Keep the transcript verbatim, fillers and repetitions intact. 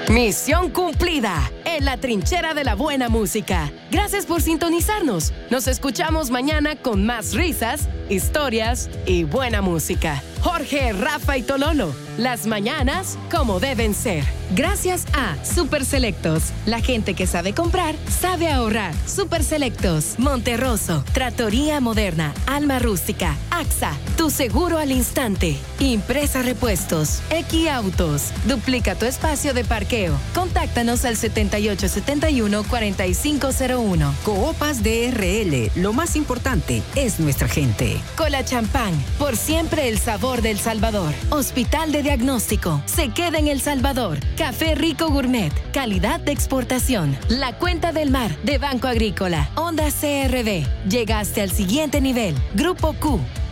Misión cumplida en la trinchera de la buena música. Gracias por sintonizarnos. Nos escuchamos mañana con más risas, historias y buena música. Jorge, Rafa y Tololo. Las mañanas como deben ser. Gracias a Super Selectos. La gente que sabe comprar, sabe ahorrar. Super Selectos. Monterroso. Trattoria Moderna. Alma Rústica. AXA. Tu seguro al instante. Impresa Repuestos. X Autos. Duplica tu espacio de parqueo. Contáctanos al setenta y ocho setenta y uno cuarenta y cinco cero uno. Coopas D R L. Lo más importante es nuestra gente. Cola Champán. Por siempre el sabor del Salvador. Hospital de Diagnóstico. Se queda en El Salvador. Café Rico Gourmet. Calidad de exportación. La Cuenta del Mar de Banco Agrícola. Honda C R V. Llegaste al siguiente nivel. Grupo Q.